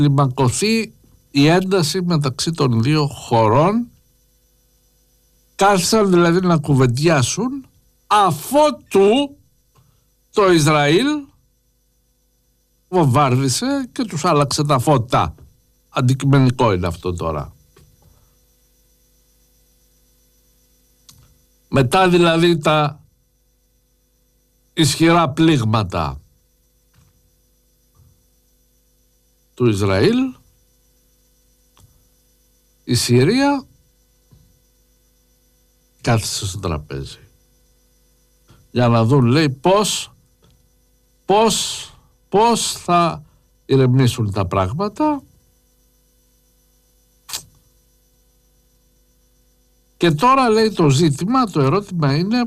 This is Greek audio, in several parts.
κλιμακωθεί η ένταση μεταξύ των δύο χωρών. Κάθισαν δηλαδή να κουβεντιάσουν αφότου το Ισραήλ βομβάρδισε και τους άλλαξε τα φώτα. Αντικειμενικό είναι αυτό τώρα. Μετά δηλαδή τα ισχυρά πλήγματα του Ισραήλ, η Συρία κάθισε στο τραπέζι για να δουν, λέει, πώς θα ηρεμήσουν τα πράγματα. Και τώρα, λέει, το ερώτημα είναι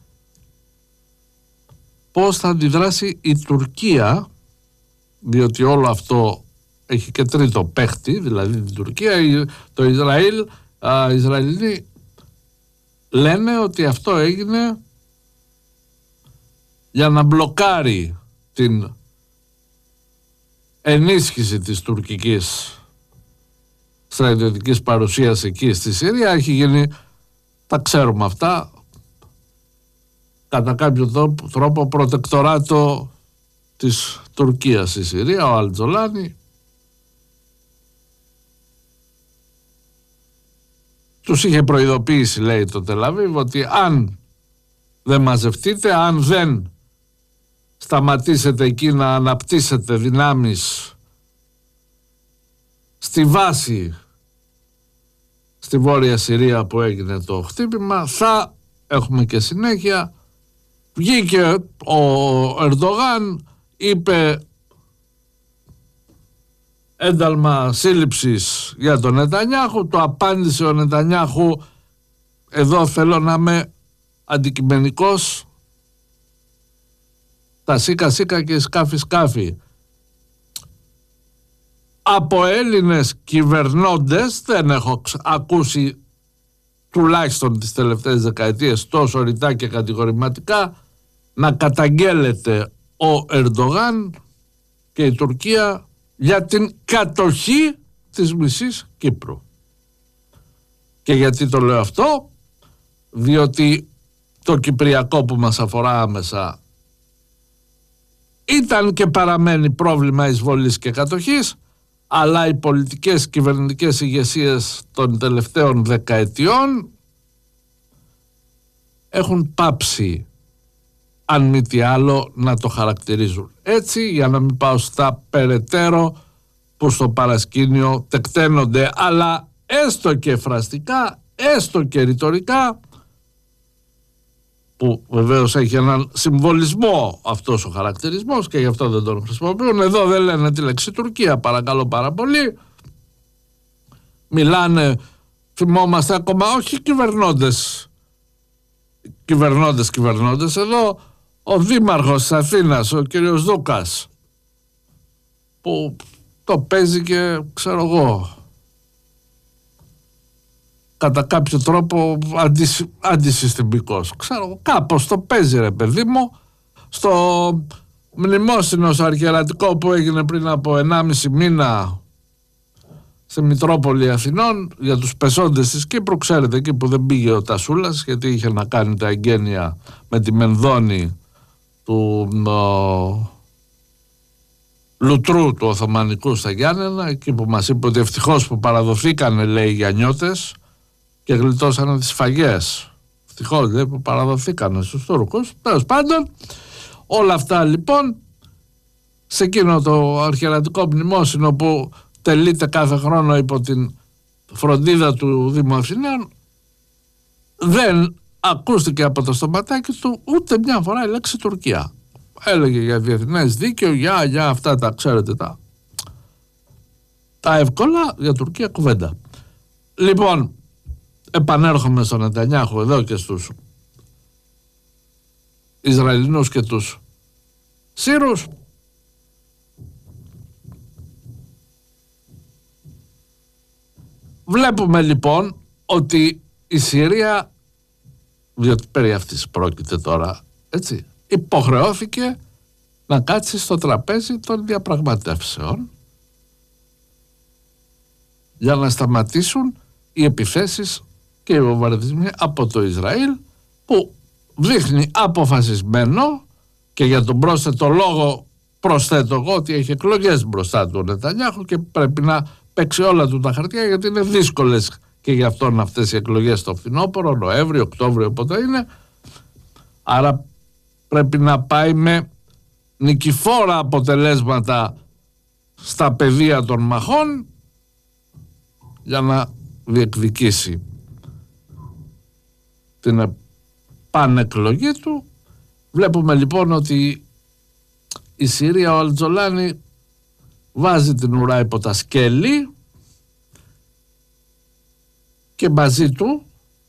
πώς θα αντιδράσει η Τουρκία, διότι όλο αυτό έχει και τρίτο παίχτη, δηλαδή την Τουρκία. Το Ισραήλ, οι Ισραηλοί λένε ότι αυτό έγινε για να μπλοκάρει την ενίσχυση της τουρκικής στρατιωτικής παρουσίας εκεί στη Συρία. Έχει γίνει, τα ξέρουμε αυτά, κατά κάποιο τρόπο προτεκτοράτο της Τουρκίας στη Συρία, ο Αλτζολάνι. Τους είχε προειδοποιήσει, λέει, το Τελαβίβ, ότι αν δεν μαζευτείτε, αν δεν σταματήσετε εκεί να αναπτύσσετε δυνάμεις στη βάση στη Βόρεια Συρία που έγινε το χτύπημα, θα έχουμε και συνέχεια. Βγήκε ο Ερντογάν, είπε ένταλμα σύλληψης για τον Νετανιάχου, το απάντησε ο Νετανιάχου, εδώ θέλω να είμαι αντικειμενικός, τα σίκα σίκα και σκάφη σκάφη. Από Έλληνες κυβερνώντες δεν έχω ακούσει, τουλάχιστον τις τελευταίες δεκαετίες, τόσο ρητά και κατηγορηματικά να καταγγέλλεται ο Ερντογάν και η Τουρκία για την κατοχή της μισής Κύπρου. Και γιατί το λέω αυτό? Διότι το κυπριακό που μας αφορά άμεσα ήταν και παραμένει πρόβλημα εισβολής και κατοχής, αλλά οι πολιτικές κυβερνητικές ηγεσίες των τελευταίων δεκαετιών έχουν πάψει, αν μη τι άλλο, να το χαρακτηρίζουν έτσι, για να μην πάω στα περαιτέρω που στο παρασκήνιο τεκταίνονται, αλλά έστω και φραστικά, έστω και ρητορικά, που βεβαίως έχει έναν συμβολισμό αυτός ο χαρακτηρισμός και γι' αυτό δεν τον χρησιμοποιούν. Εδώ δεν λένε τη λέξη Τουρκία, παρακαλώ πάρα πολύ. Μιλάνε, θυμόμαστε ακόμα, όχι κυβερνώντες. Εδώ ο δήμαρχος της Αθήνας, ο κύριος Δούκας, που το παίζει και ξέρω εγώ, κατά κάποιο τρόπο αντισυστημικός. Ξέρω, κάπως το παίζει, ρε παιδί μου. Στο μνημόσυνο αρχιερατικό που έγινε πριν από 1,5 μήνα στη Μητρόπολη Αθηνών για τους πεσόντες της Κύπρου, ξέρετε, εκεί που δεν πήγε ο Τασούλας γιατί είχε να κάνει τα εγγένεια με τη Μενδώνη του Λουτρού του Οθωμανικού στα Γιάννενα, εκεί που μας είπε ότι ευτυχώς που παραδοθήκανε, λέει, οι Γιαννιώτες και γλιτώσανε τις σφαγές. Ευτυχώς, λέει, που παραδοθήκανε στους Τούρκους. Τέλος πάντων, όλα αυτά λοιπόν σε εκείνο το αρχιερατικό μνημόσυνο που τελείται κάθε χρόνο υπό την φροντίδα του Δήμου Αθηναίων, δεν ακούστηκε από το στοματάκι του ούτε μια φορά η λέξη Τουρκία. Έλεγε για διεθνές δίκαιο, για αυτά τα ξέρετε, τα εύκολα, για Τουρκία κουβέντα. Λοιπόν, επανέρχομαι στον Νετανιάχου εδώ και στους Ισραηλινούς και τους Σύρους. Βλέπουμε λοιπόν ότι η Συρία, διότι περί αυτής πρόκειται τώρα, έτσι, υποχρεώθηκε να κάτσει στο τραπέζι των διαπραγματεύσεων για να σταματήσουν οι επιθέσεις και οι βομβαρδισμοί από το Ισραήλ, που δείχνει αποφασισμένο, και για τον πρόσθετο λόγο προσθέτω εγώ ότι έχει εκλογές μπροστά του ο Νετανιάχου και πρέπει να παίξει όλα του τα χαρτιά, γιατί είναι δύσκολες και γι' αυτόν αυτές οι εκλογές το φθινόπωρο, Νοέμβριο, Οκτώβριο, όποτε είναι. Άρα πρέπει να πάει με νικηφόρα αποτελέσματα στα πεδία των μαχών για να διεκδικήσει την πανεκλογή του. Βλέπουμε λοιπόν ότι η Συρία, ο Αλτζολάνη βάζει την ουρά υπό τα σκέλη και μαζί του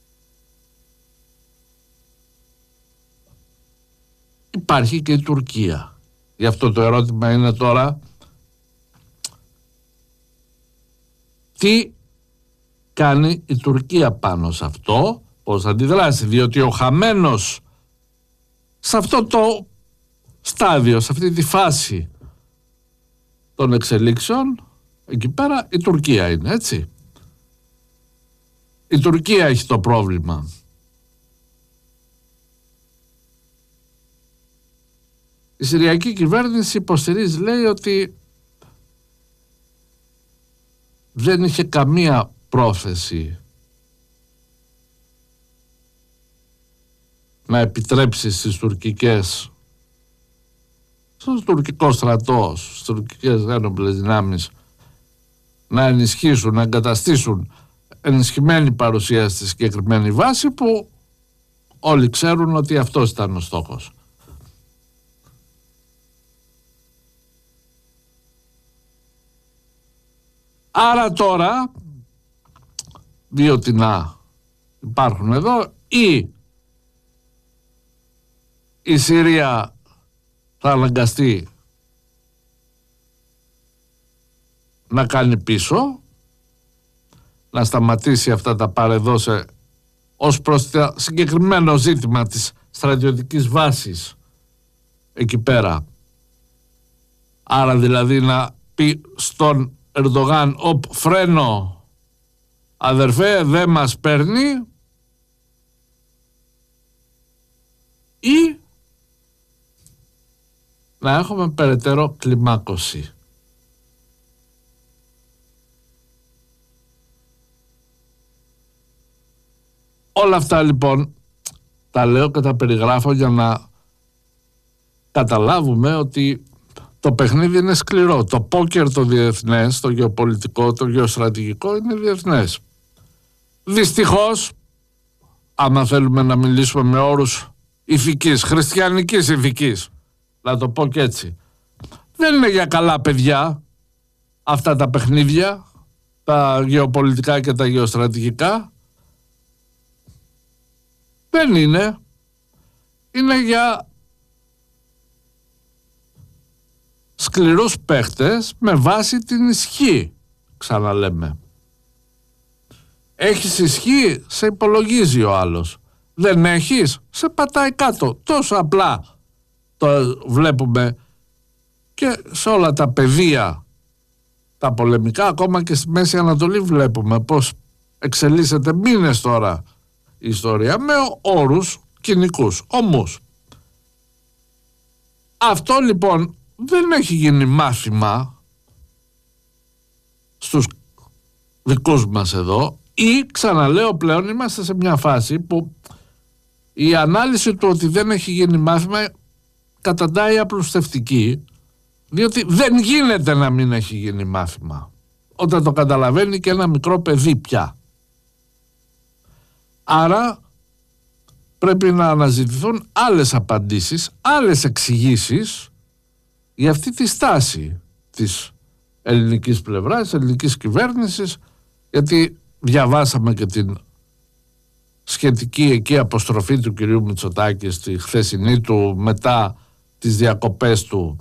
υπάρχει και η Τουρκία. Γι' αυτό το ερώτημα είναι τώρα τι κάνει η Τουρκία πάνω σε αυτό, πώς θα αντιδράσει, διότι ο χαμένος σε αυτό το στάδιο, σε αυτή τη φάση των εξελίξεων, εκεί πέρα η Τουρκία είναι, έτσι. Η Τουρκία έχει το πρόβλημα. Η Συριακή κυβέρνηση υποστηρίζει, λέει, ότι δεν είχε καμία πρόθεση να επιτρέψει στους στον τουρκικό στρατό, στις τουρκικές ένοπλες δυνάμεις να ενισχύσουν, να εγκαταστήσουν ενισχυμένη παρουσία στη συγκεκριμένη βάση, που όλοι ξέρουν ότι αυτός ήταν ο στόχος. Άρα τώρα δύο τινά υπάρχουν εδώ: ή η Συρία θα αναγκαστεί να κάνει πίσω, να σταματήσει αυτά τα παρεδώσε ως προς το συγκεκριμένο ζήτημα της στρατιωτικής βάσης εκεί πέρα. Άρα δηλαδή να πει στον Ερντογάν, φρένο αδερφέ, δεν μας παίρνει, ή να έχουμε περαιτέρω κλιμάκωση. Όλα αυτά λοιπόν τα λέω και τα περιγράφω για να καταλάβουμε ότι το παιχνίδι είναι σκληρό. Το πόκερ το διεθνές, το γεωπολιτικό, το γεωστρατηγικό είναι διεθνές. Δυστυχώς, άμα θέλουμε να μιλήσουμε με όρους ηθικής, χριστιανικής ηθικής, να το πω και έτσι, δεν είναι για καλά παιδιά αυτά τα παιχνίδια, τα γεωπολιτικά και τα γεωστρατηγικά. Δεν είναι. Είναι για σκληρούς παίχτες με βάση την ισχύ, ξαναλέμε. Έχεις ισχύ, σε υπολογίζει ο άλλος. Δεν έχεις, σε πατάει κάτω. Τόσο απλά το βλέπουμε και σε όλα τα πεδία τα πολεμικά, ακόμα και στη Μέση Ανατολή βλέπουμε πως εξελίσσεται μήνες τώρα η ιστορία με όρους κοινικούς, όμως. Αυτό λοιπόν δεν έχει γίνει μάθημα στους δικούς μας εδώ, ή ξαναλέω πλέον είμαστε σε μια φάση που η ανάλυση του ότι δεν έχει γίνει μάθημα καταντάει απλουστευτική, διότι δεν γίνεται να μην έχει γίνει μάθημα όταν το καταλαβαίνει και ένα μικρό παιδί πια. Άρα πρέπει να αναζητηθούν άλλες απαντήσεις, άλλες εξηγήσεις για αυτή τη στάση της ελληνικής πλευράς, της ελληνικής κυβέρνησης, γιατί διαβάσαμε και την σχετική εκεί αποστροφή του κυρίου Μητσοτάκη στη χθεσινή του μετά τις διακοπές του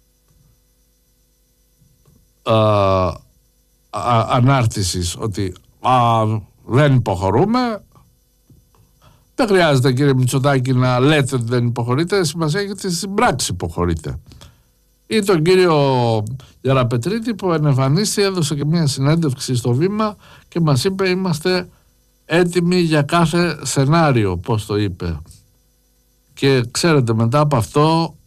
ανάρτησης, ότι δεν υποχωρούμε. Δεν χρειάζεται, κύριε Μητσοτάκη, να λέτε ότι δεν υποχωρείτε, σημασία έχει ότι στην πράξη υποχωρείτε. ή τον κύριο Γεραπετρίτη που εμφανίστηκε, έδωσε και μια συνέντευξη στο Βήμα και μας είπε είμαστε έτοιμοι για κάθε σενάριο, πώς το είπε. Και ξέρετε, μετά από αυτό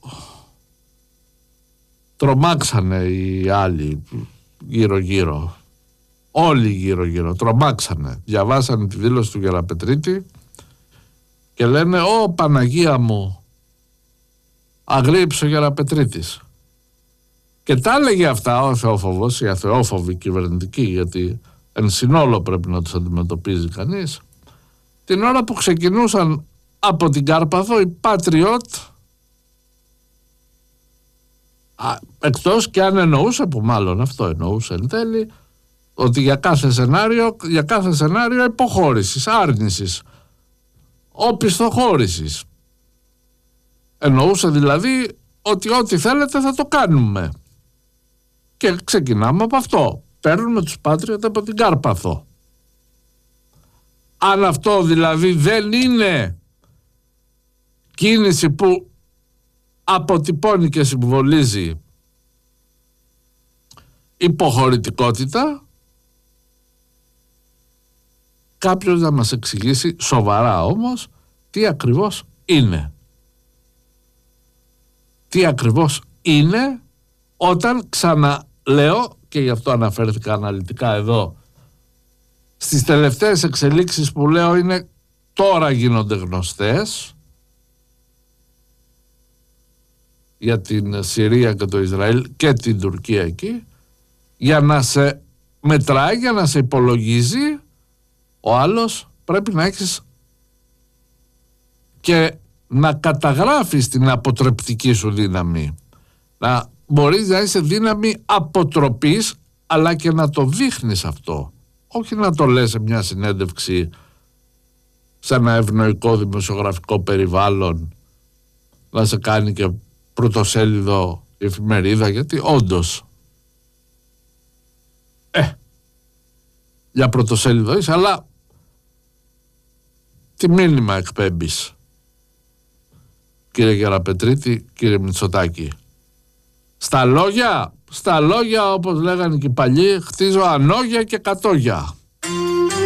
τρομάξανε οι άλλοι γύρω-γύρω. Όλοι γύρω-γύρω τρομάξανε. Διαβάσανε τη δήλωση του Γεραπετρίτη και λένε «Ω Παναγία μου, αγρύψε ο Γεραπετρίτης». Και τα έλεγε αυτά ο Θεόφοβος, οι αθεόφοβοι κυβερνητικοί, γιατί εν συνόλο πρέπει να τους αντιμετωπίζει κανείς, την ώρα που ξεκινούσαν από την Κάρπαθο οι Patriot, εκτός και αν εννοούσε, που μάλλον αυτό εννοούσε εν τέλει, ότι για κάθε σενάριο υποχώρησης, άρνησης, οπισθοχώρησης. Εννοούσε δηλαδή ότι ό,τι θέλετε θα το κάνουμε. Και ξεκινάμε από αυτό. Παίρνουμε τους Patriot από την Κάρπαθο. Αν αυτό δηλαδή δεν είναι κίνηση που αποτυπώνει και συμβολίζει υποχωρητικότητα, κάποιος να μας εξηγήσει σοβαρά όμως τι ακριβώς είναι. Τι ακριβώς είναι όταν, ξαναλέω και γι' αυτό αναφέρθηκα αναλυτικά εδώ, στις τελευταίες εξελίξεις που λέω είναι τώρα γίνονται γνωστές για την Συρία και το Ισραήλ και την Τουρκία εκεί, για να σε μετράει, για να σε υπολογίζει, ο άλλος πρέπει να έχεις και να καταγράφεις την αποτρεπτική σου δύναμη. Να μπορείς να είσαι δύναμη αποτροπής, αλλά και να το δείχνεις αυτό. Όχι να το λες σε μια συνέντευξη σε ένα ευνοϊκό δημοσιογραφικό περιβάλλον, να σε κάνει και πρωτοσέλιδο η εφημερίδα, γιατί όντως για πρωτοσέλιδο είσαι, αλλά τι μήνυμα εκπέμπεις, κύριε Γεραπετρίτη, κύριε Μητσοτάκη? Στα λόγια όπως λέγανε και οι παλιοί, χτίζω ανόγια και κατόγια.